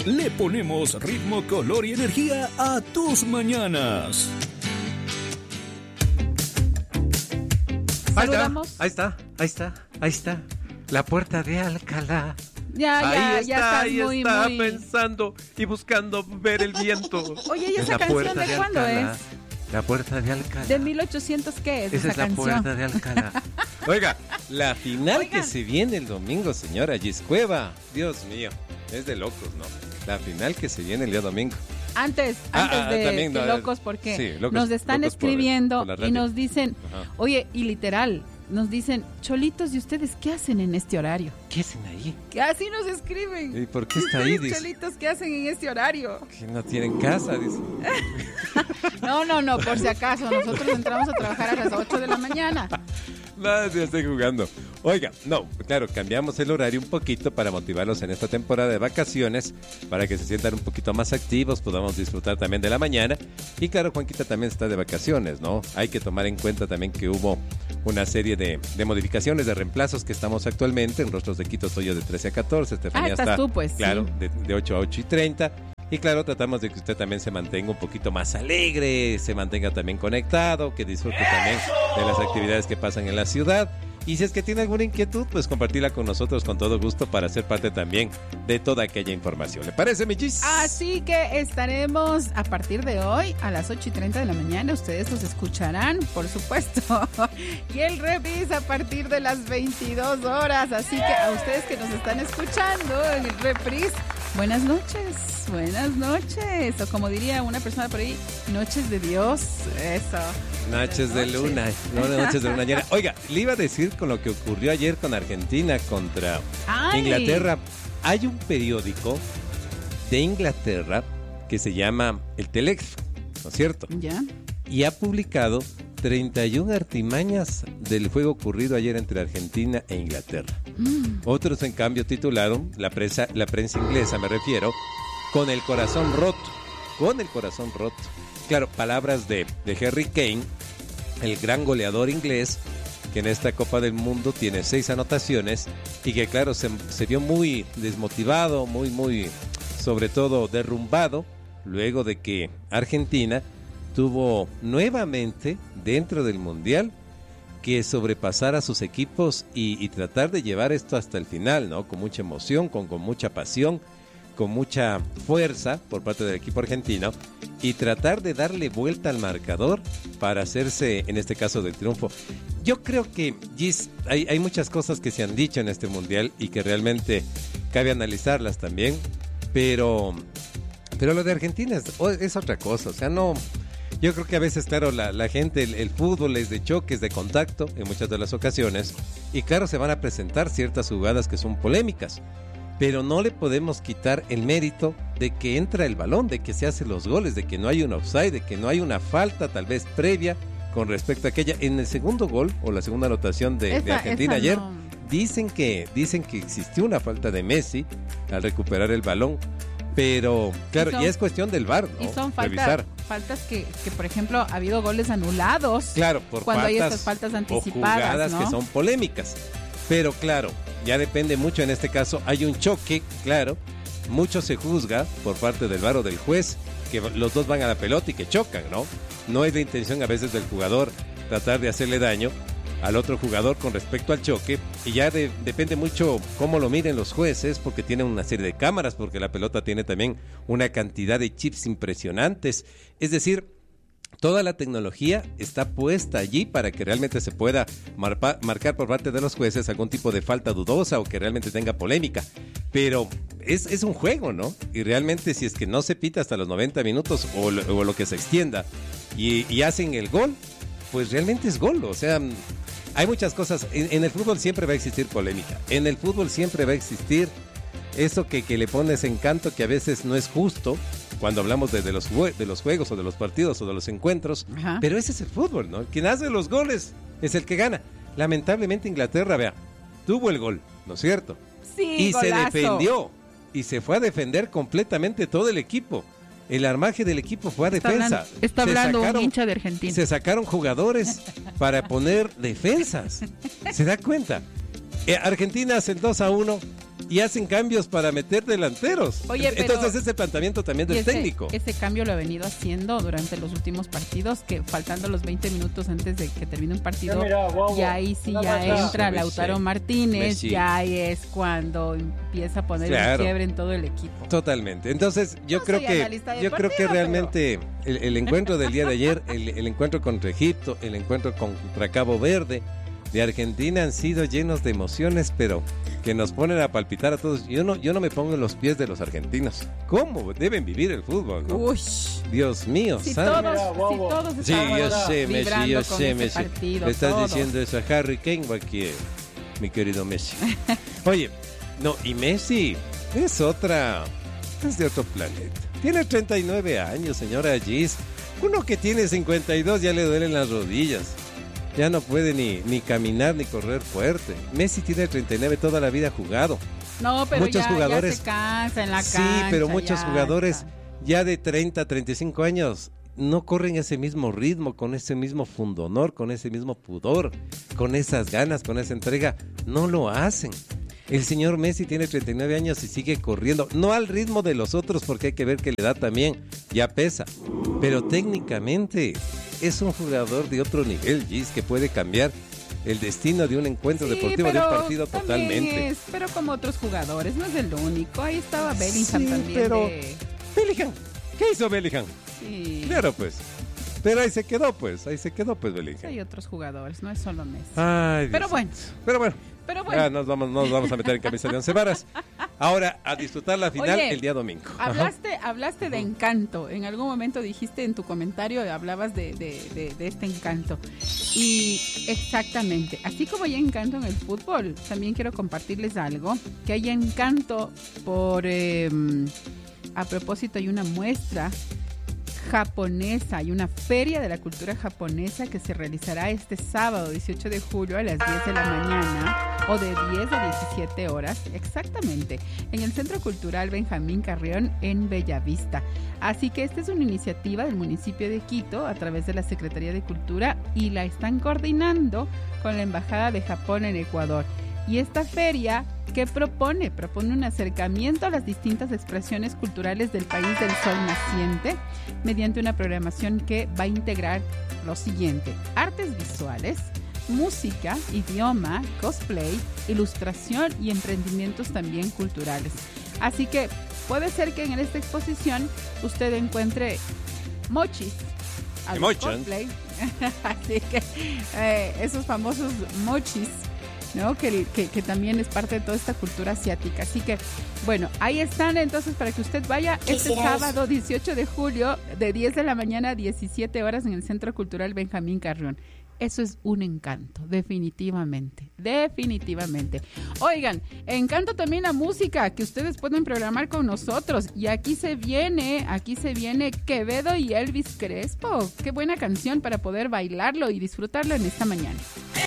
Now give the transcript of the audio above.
Le ponemos ritmo, color y energía a tus mañanas. ¿Saludamos? Ahí está. La puerta de Alcalá. Ya estás muy pensando y buscando ver el viento. Oye, ¿y esa canción de cuándo es? La puerta de Alcalá. ¿De 1800 qué es esa canción? Es la puerta de Alcalá. Oiga, la final que se viene el domingo, señora Gis Cueva. Dios mío, es de locos, ¿no? La final que se viene el día domingo. Antes de locos, porque sí, locos, nos están escribiendo por y nos dicen, oye, y literal, nos dicen, cholitos, ¿y ustedes qué hacen en este horario? ¿Qué hacen ahí? Que así nos escriben. ¿Y por qué está ahí? Cholitos, ¿qué hacen en este horario? Que no tienen casa, dice. No, por si acaso, nosotros entramos a trabajar a las 8 de la mañana. No, sí, estoy jugando. Oiga, no, claro, cambiamos el horario un poquito para motivarlos en esta temporada de vacaciones, para que se sientan un poquito más activos, podamos disfrutar también de la mañana. Y claro, Juanquita también está de vacaciones, ¿no? Hay que tomar en cuenta también que hubo una serie de modificaciones, de reemplazos que estamos actualmente en Rostros de Quito. Soy yo de 13 a 14, Estefanía está tú, pues. Claro, sí. de 8 a 8 y 30. Y claro, tratamos de que usted también se mantenga un poquito más alegre, se mantenga también conectado, que disfrute también de las actividades que pasan en la ciudad. Y si es que tiene alguna inquietud, pues compartirla con nosotros con todo gusto para ser parte también de toda aquella información. ¿Le parece, mi Gis? Así que estaremos a partir de hoy a las 8:30 de la mañana. Ustedes nos escucharán, por supuesto. Y el reprise a partir de las 22 horas. Así que a ustedes que nos están escuchando en el reprise, buenas noches. Buenas noches, o como diría una persona por ahí, noches de Dios, eso. Noches de luna, no noches de luna llena. Oiga, le iba a decir con lo que ocurrió ayer con Argentina contra Inglaterra. Hay un periódico de Inglaterra que se llama El Telegraph, ¿no es cierto? Ya. Y ha publicado 31 artimañas del juego ocurrido ayer entre Argentina e Inglaterra. Otros, en cambio, titularon, la prensa inglesa me refiero, con el corazón roto. Claro, palabras de Harry Kane, el gran goleador inglés, que en esta Copa del Mundo tiene 6 anotaciones y que, claro, se vio muy desmotivado, muy, sobre todo, derrumbado, luego de que Argentina tuvo nuevamente, dentro del Mundial, que sobrepasar a sus equipos y tratar de llevar esto hasta el final, ¿no? Con mucha emoción, con mucha pasión, con mucha fuerza por parte del equipo argentino y tratar de darle vuelta al marcador para hacerse, en este caso, del triunfo. Yo creo que, Gis, hay muchas cosas que se han dicho en este Mundial y que realmente cabe analizarlas también, pero lo de Argentina es otra cosa, o sea, no... Yo creo que a veces, claro, la gente, el fútbol es de choques, de contacto en muchas de las ocasiones, y claro, se van a presentar ciertas jugadas que son polémicas, pero no le podemos quitar el mérito de que entra el balón, de que se hacen los goles, de que no hay un offside, de que no hay una falta tal vez previa con respecto a aquella. En el segundo gol o la segunda anotación de Argentina ayer, no. dicen que existió una falta de Messi al recuperar el balón, pero claro, ya es cuestión del VAR, ¿no? Y son faltas que, por ejemplo, ha habido goles anulados. Claro, por cuando faltas, hay estas faltas anticipadas, o jugadas, ¿no?, que son polémicas. Pero claro, ya depende mucho, en este caso hay un choque, claro, mucho se juzga por parte del VAR o del juez, que los dos van a la pelota y que chocan, ¿no? No es la intención a veces del jugador tratar de hacerle daño al otro jugador con respecto al choque, y ya depende mucho cómo lo miren los jueces, porque tienen una serie de cámaras, porque la pelota tiene también una cantidad de chips impresionantes, es decir, toda la tecnología está puesta allí para que realmente se pueda marcar por parte de los jueces algún tipo de falta dudosa o que realmente tenga polémica, pero es un juego, ¿no? Y realmente si es que no se pita hasta los 90 minutos o lo que se extienda y hacen el gol, pues realmente es gol, o sea... Hay muchas cosas, en el fútbol siempre va a existir polémica, en el fútbol siempre va a existir eso que le pones encanto, que a veces no es justo cuando hablamos de los juegos o de los partidos o de los encuentros. Ajá. Pero ese es el fútbol, ¿no? Quien hace los goles es el que gana. Lamentablemente Inglaterra, vea, tuvo el gol, ¿no es cierto? Sí, y golazo. Se defendió y se fue a defender completamente todo el equipo. El armaje del equipo fue a defensa. Está hablando un hincha de Argentina. Se sacaron jugadores para poner defensas. ¿Se da cuenta? Argentina hace el 2-1 y hacen cambios para meter delanteros. Oye, pero entonces ese planteamiento también del técnico. Ese cambio lo ha venido haciendo durante los últimos partidos, que faltando los 20 minutos antes de que termine un partido, ya ahí sí ya entra Lautaro Martínez, ya ahí es cuando empieza a poner el quiebre en todo el equipo. Totalmente. Entonces yo creo que realmente el encuentro del día de ayer, el encuentro contra Egipto, el encuentro contra Cabo Verde de Argentina han sido llenos de emociones, pero que nos ponen a palpitar a todos. Yo no me pongo en los pies de los argentinos. ¿Cómo deben vivir el fútbol, no? Uy. Dios mío, si todos sí, yo sé, Messi. Partido, le estás diciendo eso a Harry Kane o aquí, mi querido Messi. Oye, no, y Messi es de otro planeta. Tiene 39 años, señora Gis. Uno que tiene 52 ya le duelen las rodillas. Ya no puede ni caminar ni correr fuerte. Messi tiene 39, toda la vida jugado. No, pero muchos jugadores, ya se cansa en la cancha. Sí, pero muchos jugadores ya de 30, 35 años no corren ese mismo ritmo, con ese mismo fundonor, con ese mismo pudor, con esas ganas, con esa entrega. No lo hacen. El señor Messi tiene 39 años y sigue corriendo, no al ritmo de los otros, porque hay que ver que la edad también ya pesa, pero técnicamente es un jugador de otro nivel, Gis, que puede cambiar el destino de un encuentro deportivo, de un partido totalmente. Pero como otros jugadores, no es el único. Ahí estaba Bellingham también. Pero Bellingham, ¿qué hizo Bellingham? Sí. Claro, pues. Pero ahí se quedó, pues Bellingham. Hay otros jugadores, no es solo Messi. Ay, pero bueno. Ya nos vamos a meter en camisa de 11 varas. Ahora, a disfrutar la final. Oye, el día domingo. Hablaste de encanto. En algún momento dijiste en tu comentario, hablabas de este encanto. Y exactamente, así como hay encanto en el fútbol, también quiero compartirles algo. Que hay encanto por... a propósito, hay una muestra japonesa, hay una feria de la cultura japonesa que se realizará este sábado 18 de julio a las 10 de la mañana o de 10 a 17 horas exactamente en el Centro Cultural Benjamín Carrión en Bellavista. Así que esta es una iniciativa del municipio de Quito a través de la Secretaría de Cultura y la están coordinando con la Embajada de Japón en Ecuador. Y esta feria, ¿qué propone? Propone un acercamiento a las distintas expresiones culturales del país del sol naciente mediante una programación que va a integrar lo siguiente: artes visuales, música, idioma, cosplay, ilustración y emprendimientos también culturales. Así que puede ser que en esta exposición usted encuentre mochis, cosplay, así que esos famosos mochis, ¿no? Que también es parte de toda esta cultura asiática. Así que, bueno, ahí están entonces para que usted vaya este sábado 18 de julio de 10 de la mañana a 17 horas en el Centro Cultural Benjamín Carrión. Eso es un encanto, definitivamente. Oigan, encanto también la música que ustedes pueden programar con nosotros. Y aquí se viene Quevedo y Elvis Crespo. Qué buena canción para poder bailarlo y disfrutarlo en esta mañana.